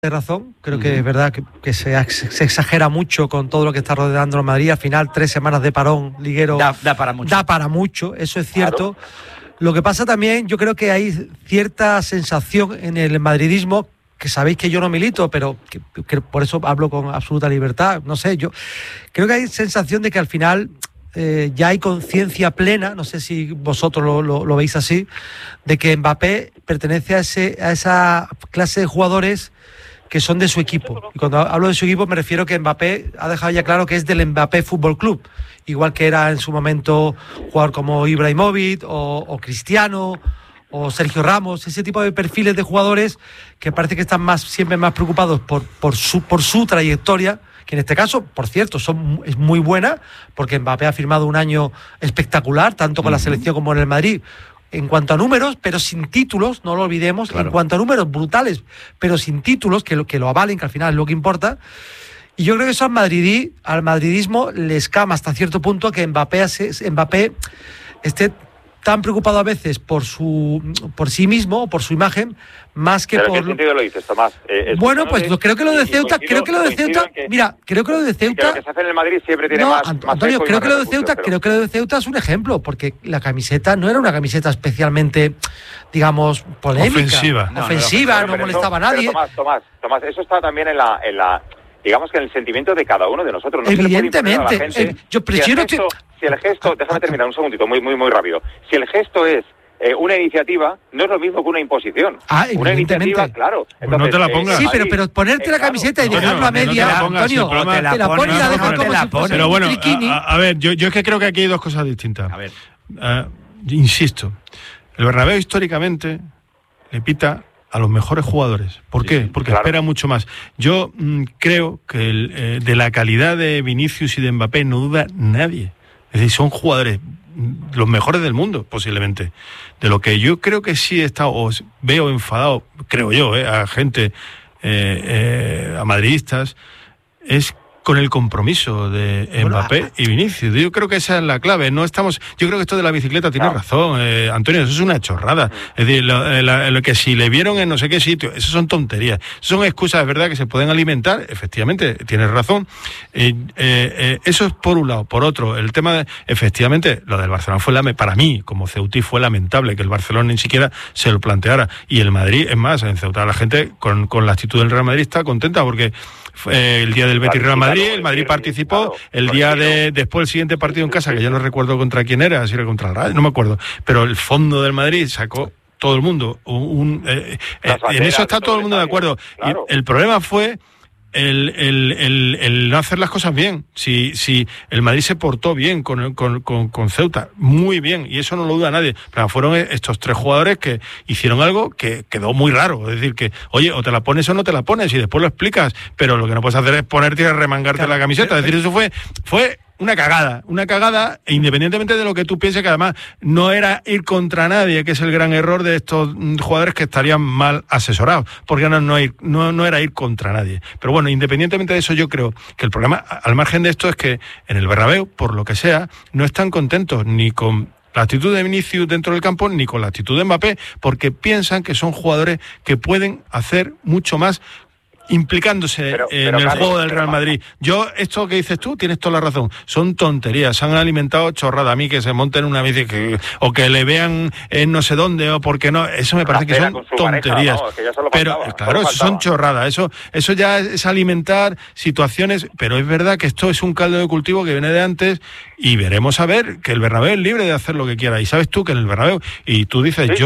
razón, creo que es verdad que se exagera mucho con todo lo que está rodeando el Madrid. Al final 3 semanas de parón liguero da para mucho, eso es cierto. Claro. Lo que pasa también, yo creo que hay cierta sensación en el madridismo, que sabéis que yo no milito, pero que por eso hablo con absoluta libertad, no sé, yo creo que hay sensación de que al final ya hay conciencia plena, no sé si vosotros lo veis así, de que Mbappé pertenece a esa clase de jugadores que son de su equipo. Y cuando hablo de su equipo me refiero que Mbappé ha dejado ya claro que es del Mbappé Fútbol Club, igual que era en su momento jugador como Ibrahimovic o Cristiano o Sergio Ramos, ese tipo de perfiles de jugadores que parece que están siempre más preocupados por su trayectoria, que en este caso, por cierto, es muy buena, porque Mbappé ha firmado un año espectacular, tanto con la selección como en el Madrid, en cuanto a números, pero sin títulos, no lo olvidemos, claro. En cuanto a números brutales, pero sin títulos, que lo avalen, que al final es lo que importa. Y yo creo que eso al madridismo le escama hasta cierto punto que Mbappé esté tan preocupado a veces por sí mismo, por su imagen, más que ¿Pero por... ¿en qué sentido lo dices, Tomás? Bueno, pues creo que lo de Ceuta, mira, creo que lo de Ceuta... Que lo que se hace en el Madrid siempre tiene más Antonio, eco y creo más que lo de repercusión, Ceuta, creo que lo de Ceuta es un ejemplo, porque la camiseta no era una camiseta especialmente, digamos, polémica, ofensiva, no molestaba a nadie. Tomás, eso está también en la digamos que en el sentimiento de cada uno de nosotros. No evidentemente, si el gesto, déjame terminar un segundito, muy rápido. Si el gesto es una iniciativa, no es lo mismo que una imposición. Una iniciativa, claro. Entonces, no te la pongas. Sí, pero ponerte la camiseta y dejarlo a media, Antonio, te la pones y la dejas como si fuese pero bueno, un triquini. A ver, yo es que creo que aquí hay dos cosas distintas. A ver. Insisto, el Bernabéu históricamente le pita a los mejores jugadores. ¿Por qué? Porque espera mucho más. Yo creo que de la calidad de Vinicius y de Mbappé no duda nadie. Es decir, son jugadores los mejores del mundo, posiblemente. De lo que yo creo que sí veo enfadado, creo yo, a gente, a madridistas, es con el compromiso de Mbappé y Vinicius. Yo creo que esa es la clave. Yo creo que esto de la bicicleta tiene razón, Antonio, eso es una chorrada. Es decir, lo que si le vieron en no sé qué sitio, eso son tonterías. Son excusas, es verdad, que se pueden alimentar, efectivamente, tienes razón. Eso es por un lado. Por otro, el tema efectivamente, lo del Barcelona para mí, como ceutí, fue lamentable que el Barcelona ni siquiera se lo planteara. Y el Madrid, es más, en Ceuta la gente con la actitud del Real Madrid está contenta porque el día del Betis Real Madrid, el Madrid participó, el día después el siguiente partido en casa, que yo no recuerdo contra quién era, si era contra el Real, no me acuerdo, pero el fondo del Madrid sacó todo el mundo, en eso está todo el mundo de acuerdo. Claro. Y el problema fue el no hacer las cosas bien. Si el Madrid se portó bien con Ceuta, muy bien, y eso no lo duda nadie, pero fueron estos 3 jugadores que hicieron algo que quedó muy raro. Es decir, que oye, o te la pones o no te la pones y después lo explicas, pero lo que no puedes hacer es ponerte y remangarte la camiseta. Es decir, eso fue una cagada, e independientemente de lo que tú pienses, que además no era ir contra nadie, que es el gran error de estos jugadores que estarían mal asesorados, porque no era ir contra nadie. Pero bueno, independientemente de eso, yo creo que el problema, al margen de esto, es que en el Bernabéu, por lo que sea, no están contentos ni con la actitud de Vinicius dentro del campo, ni con la actitud de Mbappé, porque piensan que son jugadores que pueden hacer mucho más implicándose en el juego del Real Madrid. Yo, esto que dices tú, tienes toda la razón. Son tonterías, se han alimentado chorrada. A mí que se monten en una bici o que le vean en no sé dónde o porque no, eso me parece que son tonterías. Pareja, ¿no? Pero claro, eso son chorradas. Eso ya es alimentar situaciones, pero es verdad que esto es un caldo de cultivo que viene de antes y veremos a ver que el Bernabéu es libre de hacer lo que quiera. Y sabes tú que en el Bernabéu, y tú dices, yo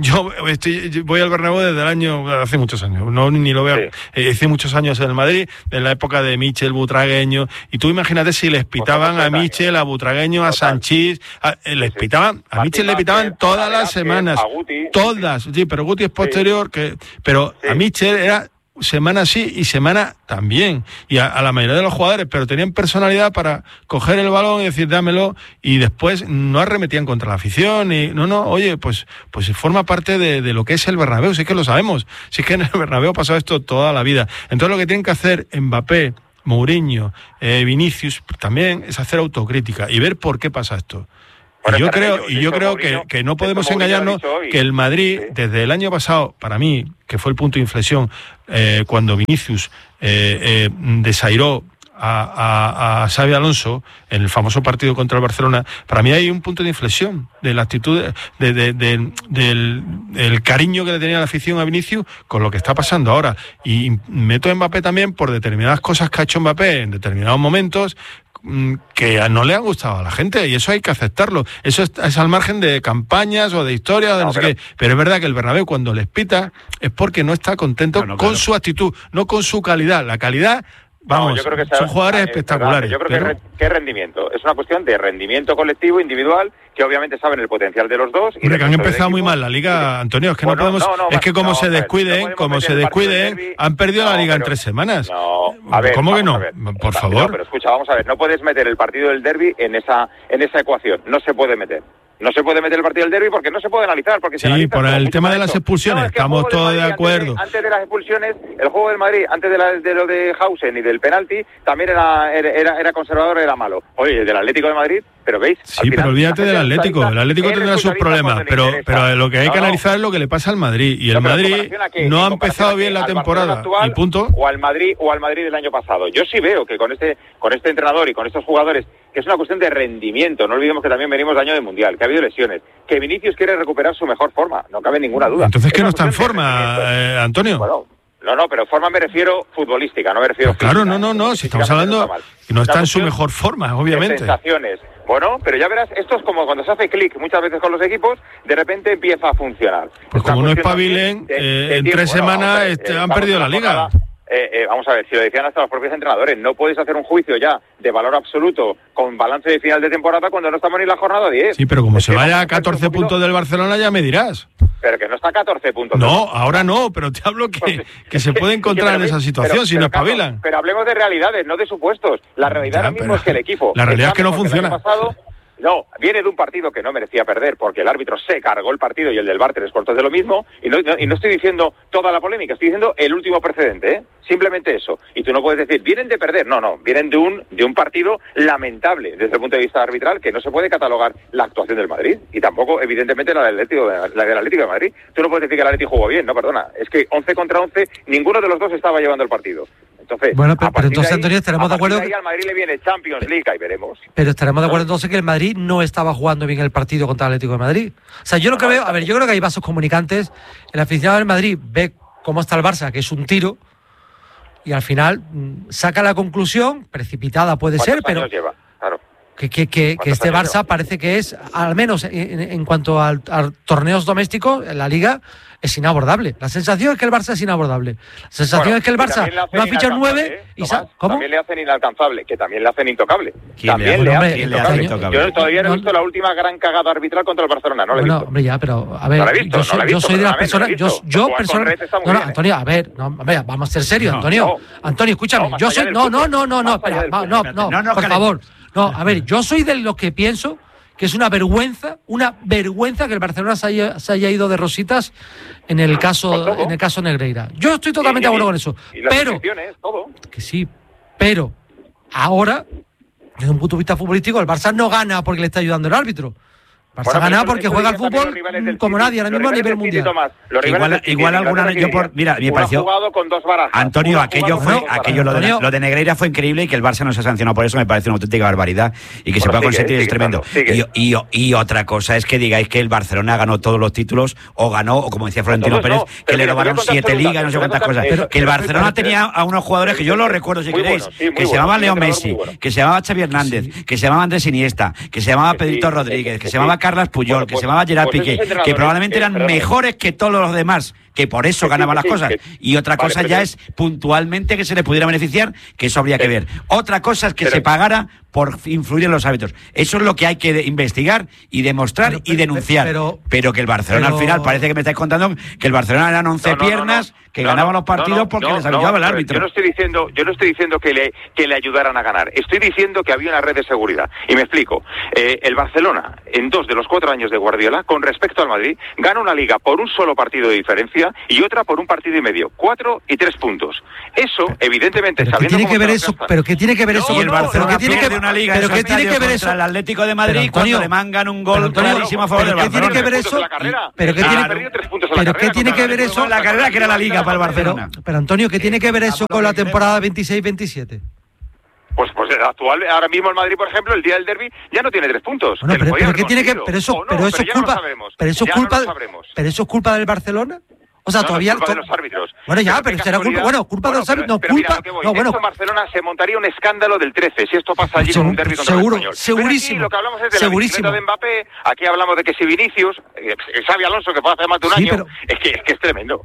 voy al Bernabéu desde el año, hace muchos años, no ni lo veo. Hice muchos años en el Madrid, en la época de Michel, Butragueño, y tú imagínate si les pitaban a Michel, a Butragueño, a Sanchís, les pitaban, a Michel le pitaban todas las semanas, todas, sí, pero Guti es posterior, pero a Michel era semana sí y semana también, y a la mayoría de los jugadores, pero tenían personalidad para coger el balón y decir dámelo, y después no arremetían contra la afición, y oye, pues forma parte de lo que es el Bernabéu, sí que lo sabemos, sí que en el Bernabéu ha pasado esto toda la vida. Entonces lo que tienen que hacer Mbappé, Mourinho, Vinicius también es hacer autocrítica y ver por qué pasa esto. Y yo creo que no podemos engañarnos que el Madrid, desde el año pasado, para mí, que fue el punto de inflexión, cuando Vinicius desairó a Xabi Alonso en el famoso partido contra el Barcelona, para mí hay un punto de inflexión de la actitud del cariño que le tenía la afición a Vinicius con lo que está pasando ahora, y meto a Mbappé también por determinadas cosas que ha hecho Mbappé en determinados momentos que no le han gustado a la gente, y eso hay que aceptarlo. Eso es al margen de campañas o de historias o de no sé qué. Pero es verdad que el Bernabéu, cuando les pita, es porque no está contento con su actitud, no con su calidad. La calidad, vamos, yo creo que son jugadores espectaculares. Yo creo que es rendimiento. Es una cuestión de rendimiento colectivo, individual, que obviamente saben el potencial de los dos. Y que han empezado muy mal la Liga, Antonio. Es que no podemos. Es que como se descuiden, han perdido la Liga en 3 semanas. ¿Cómo que no? Por favor. No, pero escucha, vamos a ver. No puedes meter el partido del derbi en esa ecuación. No se puede meter. No se puede meter el partido del derbi porque no se puede analizar. Porque sí, por el tema de las expulsiones, estamos todos de acuerdo. Antes de las expulsiones, el juego del Madrid, antes de lo de Hausen y del penalti, también era conservador, era malo. Oye, el del Atlético de Madrid, pero ¿veis? Sí, pero olvídate del Atlético. El Atlético tendrá sus problemas, pero lo que hay que analizar es lo que le pasa al Madrid. Y el Madrid no ha empezado bien la temporada. Y punto. O al Madrid del año pasado. Yo sí veo que con este entrenador y con estos jugadores, que es una cuestión de rendimiento. No olvidemos que también venimos de año de Mundial, que ha habido lesiones, que Vinicius quiere recuperar su mejor forma, no cabe ninguna duda. Entonces, ¿que no está en forma, Antonio? Bueno, no, pero forma me refiero futbolística, no me refiero física. Claro, no, si estamos hablando que no está en su mejor forma, obviamente. Sensaciones. Bueno, pero ya verás, esto es como cuando se hace clic muchas veces con los equipos, de repente empieza a funcionar. Pues como no espabilen, en 3 semanas han perdido la Liga. Vamos a ver, si lo decían hasta los propios entrenadores, no puedes hacer un juicio ya de valor absoluto con balance de final de temporada cuando no estamos ni en la jornada 10. Sí, pero como se vaya a 14 puntos del Barcelona, ya me dirás. Pero que no está a 14 puntos. No, ahora no, pero te hablo que se puede encontrar en esa situación si no espabilan. Pero hablemos de realidades, no de supuestos. La realidad ahora mismo es que el equipo... La realidad es que no funciona. No, viene de un partido que no merecía perder porque el árbitro se cargó el partido y el del VAR 3 cuartos de lo mismo, y no estoy diciendo toda la polémica, estoy diciendo el último precedente, simplemente eso. Y tú no puedes decir, vienen de perder, no, vienen de un partido lamentable desde el punto de vista arbitral, que no se puede catalogar la actuación del Madrid, y tampoco evidentemente la del Atlético de Madrid. Tú no puedes decir que el Atlético jugó bien, no, perdona, es que 11 contra 11, ninguno de los dos estaba llevando el partido. Entonces, bueno, pero entonces, Antonio, estaremos de acuerdo. Ahí al Madrid le viene Champions League, ahí veremos. Pero estaremos de acuerdo entonces que el Madrid no estaba jugando bien el partido contra el Atlético de Madrid. O sea, yo lo que veo, yo creo que hay vasos comunicantes. El aficionado del Madrid ve cómo está el Barça, que es un tiro, y al final saca la conclusión, precipitada puede ser, pero lleva? Claro. Que este Barça parece que es, al menos en cuanto a torneos domésticos, en la Liga es inabordable. La sensación es que el Barça es inabordable. La sensación es que el Barça no ha fichado 9 y ¿cómo? También le hacen inalcanzable, que también le hacen intocable. ¿Quién le hace intocable? Yo todavía no he visto la última gran cagada arbitral contra el Barcelona, no la he visto. Hombre, ya, pero a ver, yo soy de las personas, yo personalmente, Antonio, a ver, vamos a ser serios, Antonio, escúchame, yo soy, por favor, a ver, yo soy de los que pienso que es una vergüenza que el Barcelona se haya ido de rositas en el caso Negreira. Yo estoy totalmente de acuerdo con eso. Pero que sí, pero ahora, desde un punto de vista futbolístico, el Barça no gana porque le está ayudando el árbitro. Barça gana porque juega al fútbol como nadie ahora mismo a nivel mundial. Igual alguna mira, me pareció Antonio, lo de Negreira fue increíble, y que el Barça no se ha sancionado por eso me parece una auténtica barbaridad, y que se pueda consentir es tremendo. Y otra cosa es que digáis que el Barcelona ganó todos los títulos, o como decía Florentino Pérez, que le robaron 7 ligas, no sé cuántas cosas. Que el Barcelona tenía a unos jugadores que yo los recuerdo, si queréis, que se llamaban Leo Messi, que se llamaba Xavi Hernández, que se llamaba Andrés Iniesta, que se llamaba Pedrito Rodríguez, que se llamaba Carles Puyol, que se llamaba Gerard Piqué, que probablemente eran mejores que todos los demás, que por eso ganaban las cosas. Y otra cosa ya es puntualmente que se le pudiera beneficiar, que eso habría que ver. Otra cosa es que se pagara por influir en los hábitos. Eso es lo que hay que investigar y demostrar y denunciar. Pero que el Barcelona al final, parece que me estáis contando que el Barcelona eran 11 piernas que ganaban los partidos porque les ayudaba el árbitro. Yo no estoy diciendo que le ayudaran a ganar. Estoy diciendo que había una red de seguridad. Y me explico. El Barcelona, en 2 de los 4 años de Guardiola, con respecto al Madrid, gana una liga por un solo partido de diferencia y otra por un partido y medio. 4 y 3 puntos. Eso, evidentemente, ¿Pero qué tiene que ver eso? ¿Pero qué tiene que ver eso con el Barcelona? Pierde una liga ¿pero qué tiene que ver eso? El Atlético de Madrid cuando le mangan un gol clarísimo a favor del Barcelona. ¿Qué tiene que ver eso? ¿Pero qué tiene que ver eso? La carrera que era la liga para el Barcelona. Pero Antonio, ¿qué tiene que ver eso con la temporada 26-27? Pues actual, ahora mismo el Madrid, por ejemplo, el día del derbi ya no tiene 3 puntos. Bueno, pero ¿qué tiene que? Pero eso es culpa. Pero eso es culpa del Barcelona. O sea, todavía culpa de los árbitros. Bueno, ya, pero será culpa. Bueno, culpa de los árbitros. No, culpa. No, bueno. En Barcelona se montaría un escándalo del 13 si esto pasa allí con un derbi contra el Español. Segurísimo. Aquí lo que hablamos es de la bicicleta de Mbappé. Aquí hablamos de que si Vinicius, Xabi Alonso, que fue hace más de un año, pero... es que es tremendo.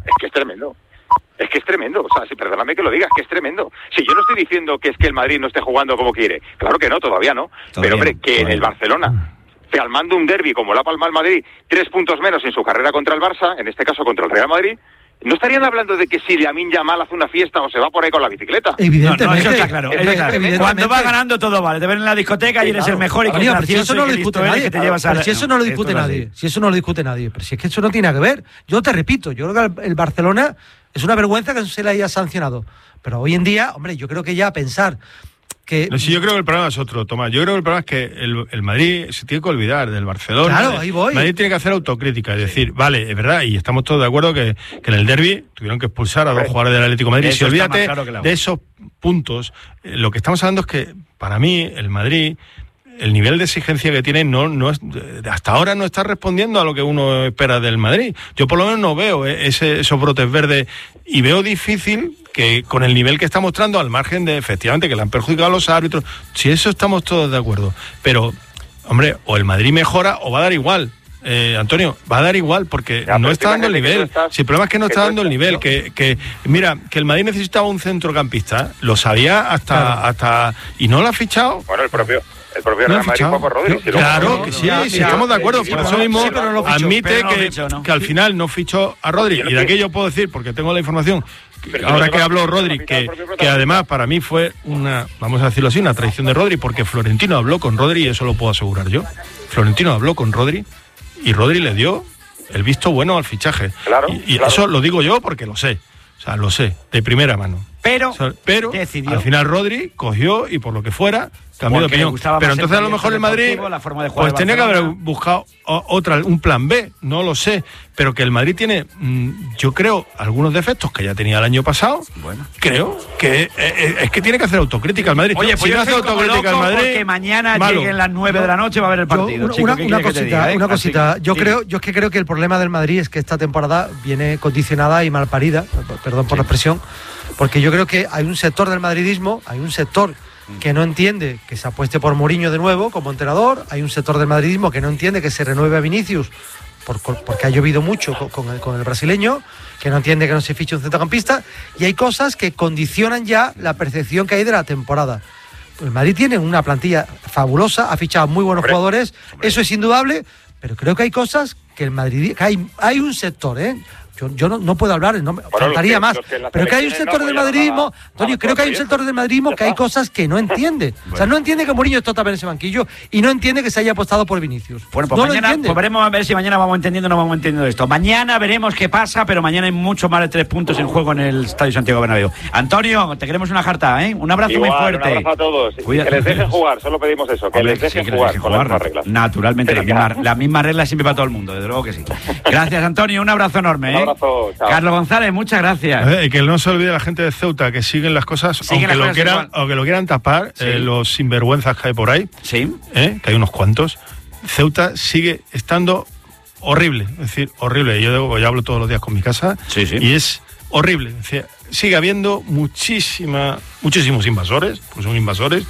Es que es tremendo, o sea, si perdóname que lo digas, que es tremendo. Si yo no estoy diciendo que es que el Madrid no esté jugando como quiere, claro que no, todavía no. Pero hombre, que en el Barcelona, palmando un derbi como la palma el Madrid, 3 puntos menos en su carrera contra el Barça, en este caso contra el Real Madrid, ¿no estarían hablando de que si Lamine Yamal hace una fiesta o se va por ahí con la bicicleta? Evidentemente. Eso está claro. Cuando va ganando todo vale. Te ven en la discoteca y eres el mejor y pero si eso no lo discute nadie. Si eso no lo discute nadie. Si eso no lo discute nadie. Pero si es que eso no tiene nada que ver. Yo te repito, yo creo que el Barcelona es una vergüenza que se le haya sancionado. Pero hoy en día, hombre, yo creo que ya pensar que... No, sí, yo creo que el problema es otro, Tomás. Yo creo que el problema es que el Madrid se tiene que olvidar del Barcelona. Claro, ahí voy. El Madrid tiene que hacer autocrítica, es decir, vale, es verdad, y estamos todos de acuerdo que en el derbi tuvieron que expulsar a 2 jugadores del Atlético de Madrid. Si olvídate de esos puntos, lo que estamos hablando es que, para mí, el Madrid... El nivel de exigencia que tiene no es, hasta ahora no está respondiendo a lo que uno espera del Madrid. Yo por lo menos no veo esos brotes verdes y veo difícil que con el nivel que está mostrando, al margen de efectivamente que le han perjudicado a los árbitros, si eso estamos todos de acuerdo. Pero, hombre, o el Madrid mejora o va a dar igual. Antonio, va a dar igual porque no está dando el nivel. Si el problema es que no está dando el nivel, mira, que el Madrid necesitaba un centrocampista, lo sabía hasta y no lo ha fichado. Bueno, el propio Real Madrid fue por Rodri. Claro que sí, estamos de acuerdo. Por eso mismo admite que al final no fichó a Rodri. Y de aquello puedo decir, porque tengo la información, ahora que habló Rodri, que además para mí fue una, vamos a decirlo así, una traición de Rodri, porque Florentino habló con Rodri y eso lo puedo asegurar yo. Florentino habló con Rodri y Rodri le dio el visto bueno al fichaje. Claro, y eso lo digo yo porque lo sé. O sea, lo sé, de primera mano. Pero decidió. Al final Rodri cogió y por lo que fuera cambió de opinión. Pero entonces a lo mejor el Madrid pues tenía que haber buscado un plan B, no lo sé. Pero que el Madrid tiene, yo creo, algunos defectos que ya tenía el año pasado. Bueno, creo que es que tiene que hacer autocrítica el Madrid. Oye, pues si no hace autocrítica el Madrid, porque mañana lleguen las 9 de la noche va a haber el partido. Una cosita. Yo es que creo que el problema del Madrid es que esta temporada viene condicionada y mal parida, perdón por la expresión, porque yo creo que hay un sector del madridismo, que no entiende que se apueste por Mourinho de nuevo como entrenador, hay un sector del madridismo que no entiende que se renueve a Vinicius porque ha llovido mucho con el brasileño, que no entiende que no se fiche un centrocampista, y hay cosas que condicionan ya la percepción que hay de la temporada. El Madrid tiene una plantilla fabulosa, ha fichado muy buenos jugadores, eso es indudable, pero creo que hay cosas que el Madrid, que hay un sector, yo no puedo hablar, faltaría más, pero que hay un sector del madridismo, Antonio, creo que hay un sector del madridismo que hay cosas que no entiende. O sea, no entiende que Mourinho está también en ese banquillo y no entiende que se haya apostado por Vinicius. Bueno, pues mañana veremos a ver si mañana vamos entendiendo o no vamos entendiendo esto. Mañana veremos qué pasa, pero mañana hay mucho más de 3 puntos en juego en el Estadio Santiago Bernabéu. Antonio, te queremos una jarta, Un abrazo muy fuerte. Un abrazo a todos. Que les dejen jugar, solo pedimos eso, que les dejen jugar con las mismas reglas. Naturalmente, las mismas reglas siempre para todo el mundo, desde luego que sí. Gracias, Antonio, un abrazo enorme. Un abrazo, chao. Carlos González, muchas gracias. Que no se olvide la gente de Ceuta, que siguen las cosas, aunque lo quieran tapar, los sinvergüenzas que hay por ahí, que hay unos cuantos. Ceuta sigue estando horrible, es decir, horrible. Yo hablo todos los días con mi casa y es horrible. Es decir, sigue habiendo muchísimos invasores, pues son invasores,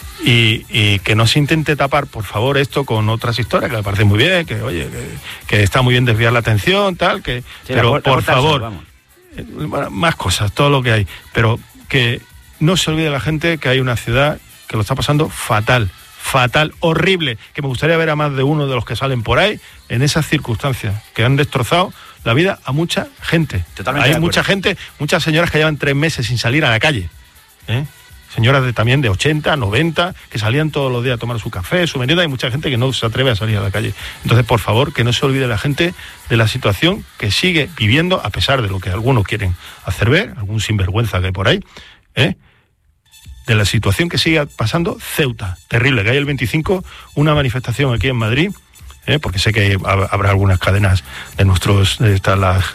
y que no se intente tapar, por favor, esto con otras historias que me parece muy bien, que está muy bien desviar la atención, pero por favor, más cosas, todo lo que hay, pero que no se olvide la gente que hay una ciudad que lo está pasando fatal, horrible, que me gustaría ver a más de uno de los que salen por ahí en esas circunstancias, que han destrozado la vida a mucha gente. Hay mucha gente, muchas señoras que llevan 3 meses sin salir a la calle, señoras también de 80, 90, que salían todos los días a tomar su café, su merienda. Hay mucha gente que no se atreve a salir a la calle. Entonces, por favor, que no se olvide la gente de la situación que sigue viviendo, a pesar de lo que algunos quieren hacer ver, algún sinvergüenza que hay por ahí, de la situación que sigue pasando Ceuta. Terrible, que hay el 25 una manifestación aquí en Madrid, porque sé que habrá algunas cadenas de nuestros, las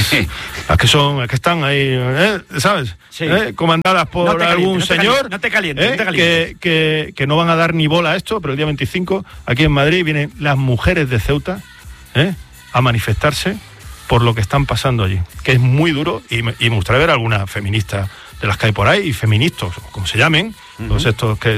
que están ahí, ¿sabes? Sí. Comandadas por algún señor. No te calientes, que no van a dar ni bola a esto, pero el día 25 aquí en Madrid vienen las mujeres de Ceuta a manifestarse por lo que están pasando allí, que es muy duro, y me gustaría ver alguna feminista de las que hay por ahí, y feministas, como se llamen, todos estos que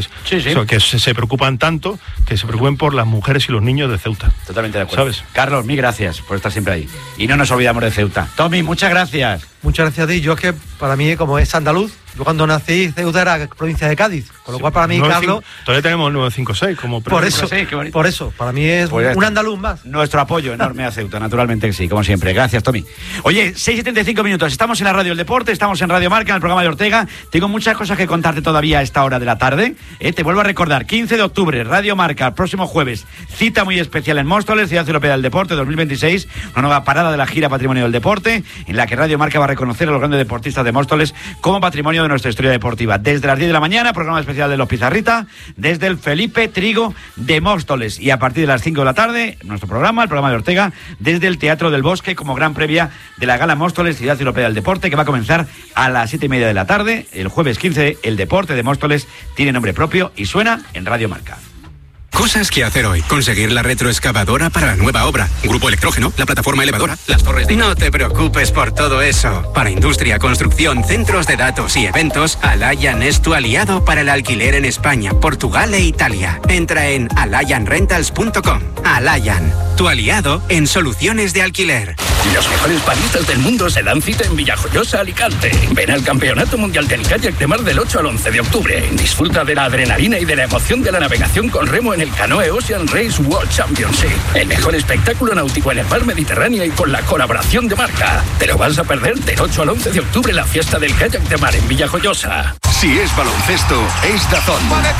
se preocupan tanto, que se preocupen por las mujeres y los niños de Ceuta. Totalmente de acuerdo. ¿Sabes? Carlos, mil gracias por estar siempre ahí. Y no nos olvidamos de Ceuta. Tommy, muchas gracias. Muchas gracias a ti. Yo es que para mí, como es andaluz, yo cuando nací, Ceuta era provincia de Cádiz, con lo cual para mí, Carlos... Todavía tenemos 956 como... Por eso, para mí es un andaluz más. Nuestro apoyo enorme a Ceuta, naturalmente que sí, como siempre. Gracias, Tommy. Oye, 6:75 minutos, estamos en la Radio del Deporte, estamos en Radio Marca, en el programa de Ortega. Tengo muchas cosas que contarte todavía a esta hora de la tarde. Te vuelvo a recordar, 15 de octubre, Radio Marca, el próximo jueves, cita muy especial en Móstoles, Ciudad Europea del Deporte 2026, una nueva parada de la gira Patrimonio del Deporte, en la que Radio Marca va a reconocer a los grandes deportistas de Móstoles como patrimonio de nuestra historia deportiva. Desde las 10 de la mañana, programa especial de los Pizarrita, desde el Felipe Trigo de Móstoles, y a partir de las 5 de la tarde, nuestro programa, el programa de Ortega, desde el Teatro del Bosque, como gran previa de la Gala Móstoles, Ciudad Europea del Deporte, que va a comenzar a las 7:30 de la tarde, el jueves 15, el deporte de Móstoles tiene nombre propio y suena en Radio Marca. Cosas que hacer hoy. Conseguir la retroexcavadora para la nueva obra. Grupo Electrógeno, la plataforma elevadora, las torres de... No te preocupes por todo eso. Para industria, construcción, centros de datos y eventos, Alayan es tu aliado para el alquiler en España, Portugal e Italia. Entra en alayanrentals.com. Alayan, tu aliado en soluciones de alquiler. Los mejores bañistas del mundo se dan cita en Villajoyosa, Alicante. Ven al Campeonato Mundial de Kayak de Mar del 8 al 11 de octubre. Disfruta de la adrenalina y de la emoción de la navegación con remo en el Canoe Ocean Race World Championship. El mejor espectáculo náutico en el mar Mediterráneo y con la colaboración de Marca. Te lo vas a perder del 8 al 11 de octubre, la fiesta del kayak de mar en Villajoyosa. Si es baloncesto, es DAZN.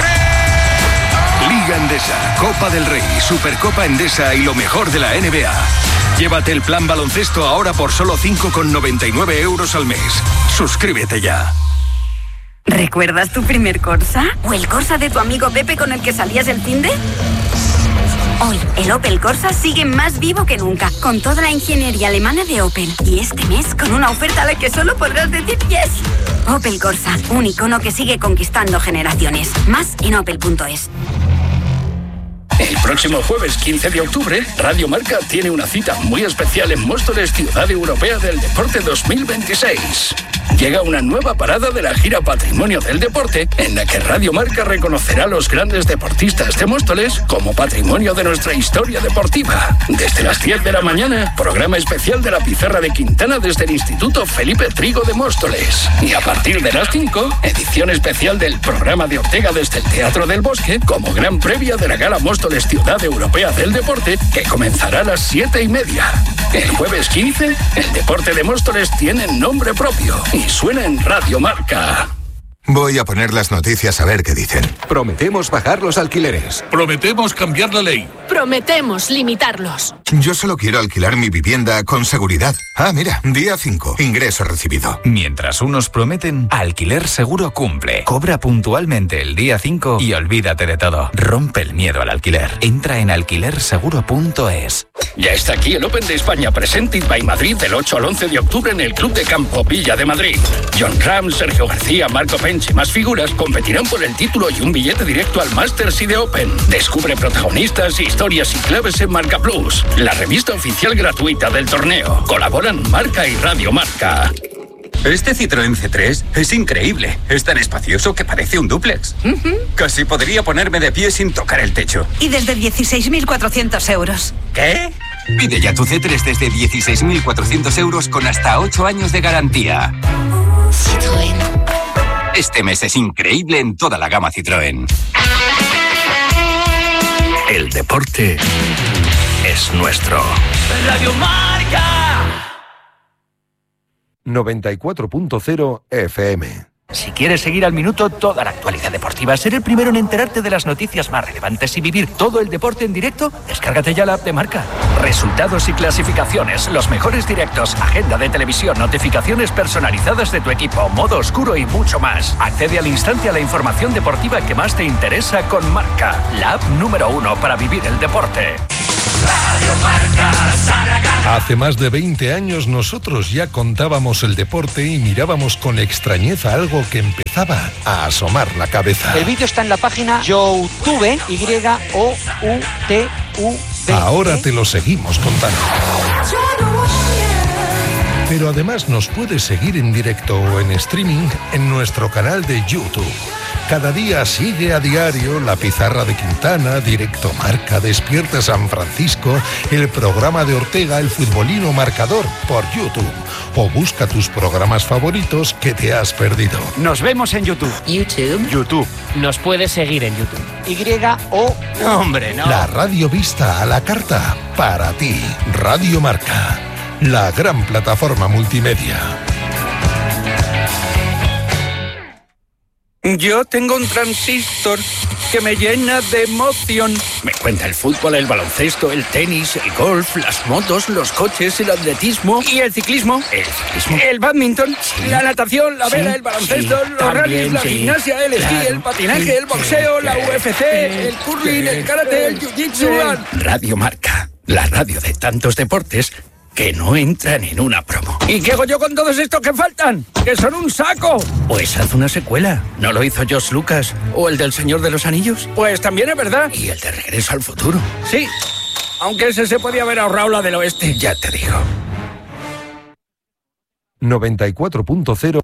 Liga Endesa, Copa del Rey, Supercopa Endesa y lo mejor de la NBA. Llévate el plan baloncesto ahora por solo 5,99 € al mes. Suscríbete ya. ¿Recuerdas tu primer Corsa? ¿O el Corsa de tu amigo Pepe con el que salías el finde? Hoy, el Opel Corsa sigue más vivo que nunca, con toda la ingeniería alemana de Opel. Y este mes, con una oferta a la que solo podrás decir yes. Opel Corsa, un icono que sigue conquistando generaciones. Más en opel.es. El próximo jueves 15 de octubre, Radio Marca tiene una cita muy especial en Móstoles, Ciudad Europea del Deporte 2026. Llega una nueva parada de la gira Patrimonio del Deporte, en la que Radio Marca reconocerá a los grandes deportistas de Móstoles como patrimonio de nuestra historia deportiva. Desde las 10 de la mañana, programa especial de la Pizarra de Quintana desde el Instituto Felipe Trigo de Móstoles. Y a partir de las 5, edición especial del programa de Ortega desde el Teatro del Bosque, como gran previa de la Gala Móstoles Ciudad Europea del Deporte, que comenzará a las 7:30. El jueves 15, el deporte de Móstoles tiene nombre propio y suena en Radio Marca. Voy a poner las noticias a ver qué dicen. Prometemos bajar los alquileres. Prometemos cambiar la ley. Prometemos limitarlos. Yo solo quiero alquilar mi vivienda con seguridad. Ah, mira, día 5, ingreso recibido. Mientras unos prometen, Alquiler Seguro cumple. Cobra puntualmente el día 5 y olvídate de todo. Rompe el miedo al alquiler. Entra en alquilerseguro.es. Ya está aquí el Open de España Presented by Madrid del 8 al 11 de octubre en el Club de Campo Villa de Madrid. John Ram, Sergio García, Marco Pench y más figuras competirán por el título y un billete directo al Masters y de Open. Descubre protagonistas, historias y claves en Marca Plus, la revista oficial gratuita del torneo. Colaboran Marca y Radio Marca. Este Citroën C3 es increíble. Es tan espacioso que parece un dúplex. Casi podría ponerme de pie sin tocar el techo. Y desde 16.400 euros. ¿Qué? Pide ya tu C3 desde 16.400 euros con hasta 8 años de garantía. Citroën. Este mes es increíble en toda la gama Citroën. El deporte es nuestro. Radio Marca. 94.0 FM. Si quieres seguir al minuto toda la actualidad deportiva, ser el primero en enterarte de las noticias más relevantes y vivir todo el deporte en directo, descárgate ya la app de Marca. Resultados y clasificaciones, los mejores directos, agenda de televisión, notificaciones personalizadas de tu equipo, modo oscuro y mucho más. Accede al instante a la información deportiva que más te interesa con Marca, la app número 1 para vivir el deporte. Radio Marca, hace más de 20 años nosotros ya contábamos el deporte y mirábamos con extrañeza algo que empezaba a asomar la cabeza. El vídeo está en la página YouTube, YOUTUV. Ahora te lo seguimos contando. Pero además nos puedes seguir en directo o en streaming en nuestro canal de YouTube. Cada día sigue a diario La Pizarra de Quintana, Directo Marca, Despierta San Francisco, el programa de Ortega, El Futbolino Marcador por YouTube. O busca tus programas favoritos que te has perdido. Nos vemos en YouTube. YouTube. Nos puedes seguir en YouTube. No, hombre, no. La radio vista a la carta para ti. Radio Marca, la gran plataforma multimedia. Yo tengo un transistor que me llena de emoción. Me cuenta el fútbol, el baloncesto, el tenis, el golf, las motos, los coches, el atletismo y el ciclismo. El badminton, la natación, la vela, el baloncesto, los rallies, la gimnasia, el esquí, el patinaje, el boxeo, la UFC, el curling, el karate, el jiu-jitsu. Radio Marca, la radio de tantos deportes que no entran en una promo. ¿Y qué hago yo con todos estos que faltan? ¡Que son un saco! Pues haz una secuela. ¿No lo hizo George Lucas? ¿O el del Señor de los Anillos? Pues también es verdad. ¿Y el de Regreso al Futuro? Sí, aunque ese se podía haber ahorrado la del oeste. Ya te digo. 94.0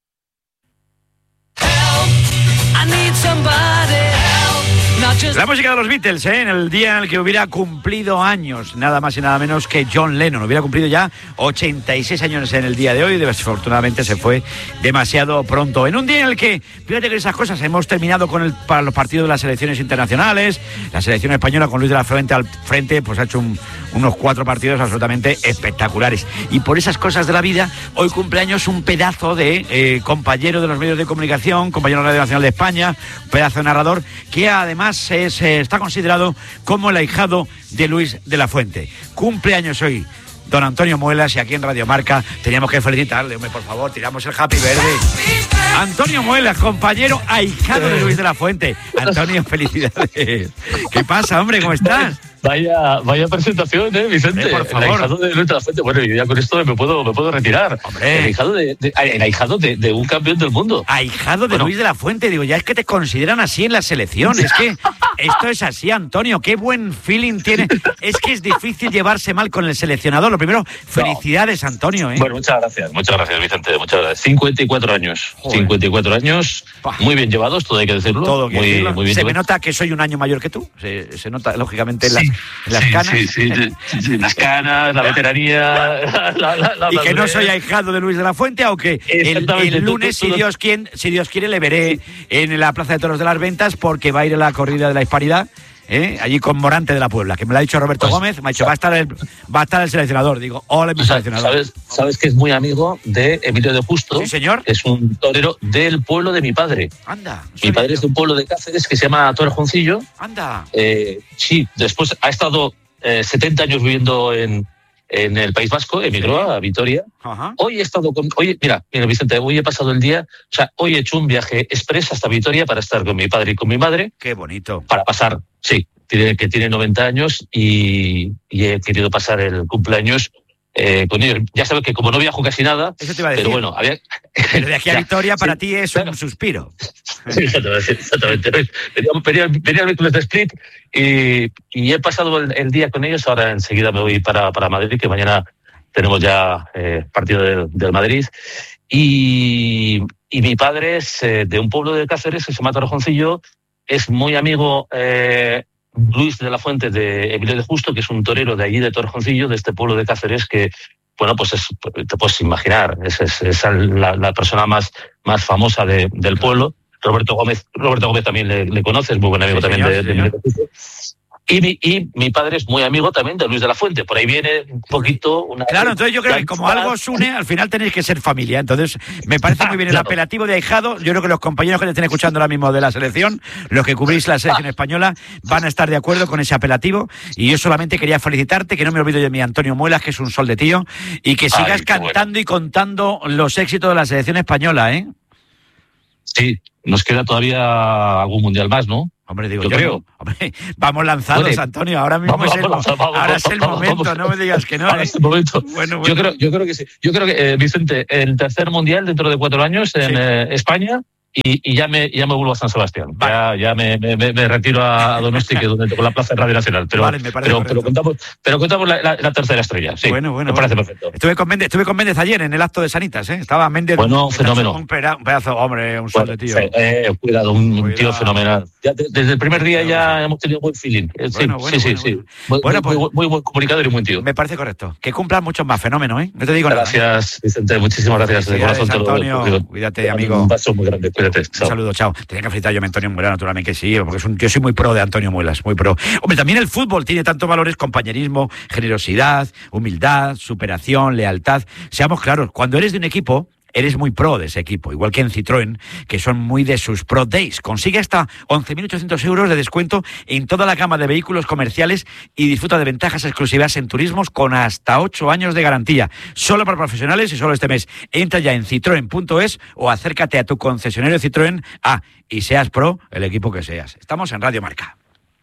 La música de los Beatles, en el día en el que hubiera cumplido años, nada más y nada menos que John Lennon. Hubiera cumplido ya 86 años en el día de hoy, desafortunadamente se fue demasiado pronto. En un día en el que, fíjate que esas cosas, hemos terminado para los partidos de las selecciones internacionales. La selección española con Luis de la Fuente al frente, pues ha hecho unos 4 partidos absolutamente espectaculares. Y por esas cosas de la vida, hoy cumpleaños un pedazo de compañero de los medios de comunicación, compañero de la Radio Nacional de España, un pedazo de narrador, que además está considerado como el ahijado de Luis de la Fuente. Cumpleaños hoy don Antonio Muelas, y aquí en Radio Marca teníamos que felicitarle, hombre, por favor, tiramos el happy birthday. Antonio Muelas, compañero ahijado de Luis de la Fuente. Antonio, felicidades. ¿Qué pasa, hombre? ¿Cómo estás? Vaya presentación, Vicente. Por favor. El ahijado de Luis de la Fuente. Bueno, y ya con esto me puedo retirar. Hombre. El ahijado de un campeón del mundo. Ahijado de Luis de la Fuente. Digo, ya es que te consideran así en la selección. Es que esto es así, Antonio. Qué buen feeling tiene. Es que es difícil llevarse mal con el seleccionador. Lo primero, felicidades, Antonio. Bueno, muchas gracias, Vicente. Muchas gracias. 54 años. Joder. 54 años. Muy bien llevados, todo hay que decirlo. Todo muy bien se llevados. me nota que soy un año mayor que tú. Se nota, lógicamente, en las canas. Sí, las canas, la veteranía. Y que no soy ahijado de Luis de la Fuente, aunque el lunes, si Dios quiere, le veré en la Plaza de Toros de las Ventas, porque va a ir a la corrida de la Hispanidad. Allí con Morante de la Puebla, que me lo ha dicho Roberto Gómez, me ha dicho, va a estar el seleccionador. Digo, hola, mi seleccionador. ¿Sabes que es muy amigo de Emilio de Justo? Sí, señor. Es un torero del pueblo de mi padre. Anda. Mi padre es de un pueblo de Cáceres que se llama Torrejoncillo. Anda. Sí, después ha estado 70 años viviendo en el País Vasco, emigró a Vitoria. Ajá. Hoy he estado mira, Vicente, hoy he pasado el día, hoy he hecho un viaje express hasta Vitoria para estar con mi padre y con mi madre. Qué bonito. Para pasar, que tiene 90 años y he querido pasar el cumpleaños con ellos. Ya sabes que como no viajo casi nada, eso te iba a decir. Pero bueno, pero de aquí a Vitoria para ti es un suspiro. Sí, exactamente. Venía el miércoles de Split y he pasado el día con ellos. Ahora enseguida me voy para Madrid, que mañana tenemos ya partido del Madrid. Y mi padre es de un pueblo de Cáceres que se llama Torrejoncillo. Es muy amigo Luis de la Fuente de Emilio de Justo, que es un torero de allí de Torrejoncillo, de este pueblo de Cáceres, que bueno, pues te puedes imaginar, es la persona más famosa del pueblo. Roberto Gómez también le conoce, es muy buen amigo también de Emilio de Justo. Y mi padre es muy amigo también de Luis de la Fuente. Por ahí viene un poquito... Claro, entonces yo creo que como algo os une, al final tenéis que ser familia. Entonces, me parece muy bien el apelativo de ahijado. Yo creo que los compañeros que te estén escuchando ahora mismo de la selección, los que cubrís la selección española, van a estar de acuerdo con ese apelativo. Y yo solamente quería felicitarte, que no me olvido de mi Antonio Muelas, que es un sol de tío, y que sigas cantando y contando los éxitos de la selección española, ¿eh? Sí, nos queda todavía algún mundial más, ¿no? Hombre, digo yo creo. Hombre, vamos lanzados, Antonio. Ahora mismo es el momento, no me digas que no. Ahora es el momento. Bueno. Yo creo que sí. Yo creo que, Vicente, el tercer mundial dentro de 4 años en España. Y ya me vuelvo a San Sebastián. Vale. Ya me retiro a Donosti, que es donde tengo la plaza de Radio Nacional. Pero, vale, pero contamos la tercera estrella. Sí, bueno. Me parece perfecto. Estuve con Méndez ayer en el acto de Sanitas, ¿eh? Estaba Méndez. Bueno, fenómeno. Un pedazo, hombre, un sol de tío. Cuidado, un tío fenomenal. Ya, desde el primer día ya hemos tenido buen feeling. Sí. Muy buen comunicador y buen tío. Me parece correcto. Que cumplan muchos más, fenómeno, ¿eh? No te digo nada. Gracias, Vicente. Muchísimas gracias. De corazón, Antonio, cuídate, amigo. Un paso muy grande. Un saludo, chao. Tenía que felicitar yo a Antonio Muelas, naturalmente que sí, porque yo soy muy pro de Antonio Muelas, muy pro. Hombre, también el fútbol tiene tantos valores: compañerismo, generosidad, humildad, superación, lealtad. Seamos claros, cuando eres de un equipo, eres muy pro de ese equipo, igual que en Citroën, que son muy de sus Pro Days. Consigue hasta 11.800 euros de descuento en toda la gama de vehículos comerciales y disfruta de ventajas exclusivas en turismos con hasta 8 años de garantía. Solo para profesionales y solo este mes. Entra ya en citroen.es o acércate a tu concesionario Citroën y seas pro el equipo que seas. Estamos en Radio Marca.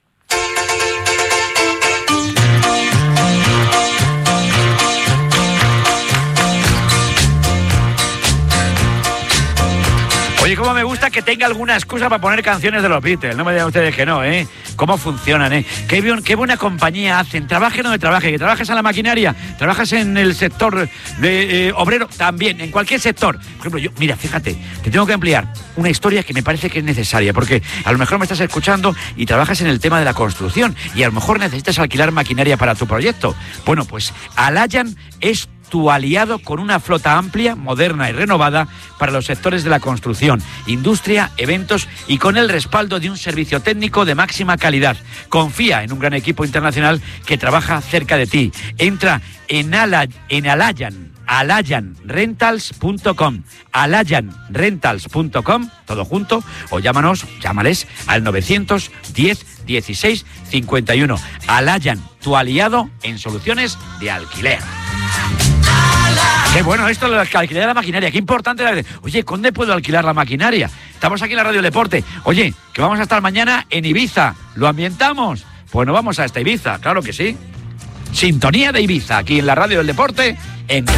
Oye, cómo me gusta que tenga alguna excusa para poner canciones de los Beatles. No me digan ustedes que no, ¿eh? Cómo funcionan, ¿eh? Qué buena compañía hacen. Trabaje donde trabaje. Que trabajes en la maquinaria, trabajas en el sector de obrero, también, en cualquier sector. Por ejemplo, mira, fíjate, te tengo que ampliar una historia que me parece que es necesaria, porque a lo mejor me estás escuchando y trabajas en el tema de la construcción y a lo mejor necesitas alquilar maquinaria para tu proyecto. Bueno, pues Alayan es tu aliado con una flota amplia, moderna y renovada para los sectores de la construcción, industria, eventos y con el respaldo de un servicio técnico de máxima calidad. Confía en un gran equipo internacional que trabaja cerca de ti. Entra en alayanrentals.com, alayanrentals.com, todo junto, o llámales al 910 16 51. Alayan, tu aliado en soluciones de alquiler. Qué bueno esto de alquilar la maquinaria, qué importante. Oye, ¿dónde puedo alquilar la maquinaria? Estamos aquí en la Radio Deporte. Oye, que vamos a estar mañana en Ibiza. ¿Lo ambientamos? Pues nos vamos a esta Ibiza, claro que sí. Sintonía de Ibiza, aquí en la Radio del Deporte, en